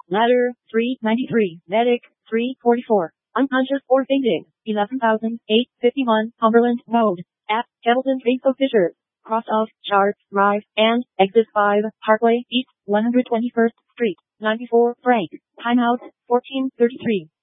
Ladder, 393. Medic, 344. Unconscious or fainting, 11,851. Cumberland Road. At Kettleton Trace of Fisher. Cross of Sharp Drive and Exit 5, Parkway East, 121st Street, 94 Frank. Timeout, 14:33.